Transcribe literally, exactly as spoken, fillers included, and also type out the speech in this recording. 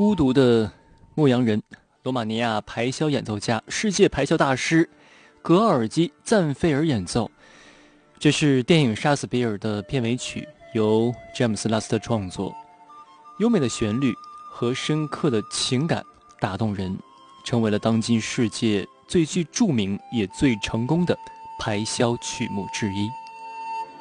孤独的牧羊人，罗马尼亚排箫演奏家、世界排箫大师格奥尔基·赞费尔演奏。这是电影《杀死比尔》的片尾曲，由詹姆斯·拉斯特创作。优美的旋律和深刻的情感打动人，成为了当今世界最具著名也最成功的排箫曲目之一。